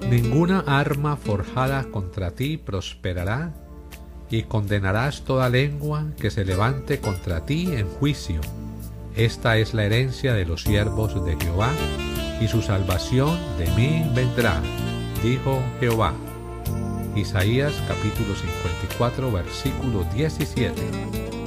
Ninguna arma forjada contra ti prosperará, y condenarás toda lengua que se levante contra ti en juicio. Esta es la herencia de los siervos de Jehová, y su salvación de mí vendrá, dijo Jehová. Isaías capítulo 54, versículo 17.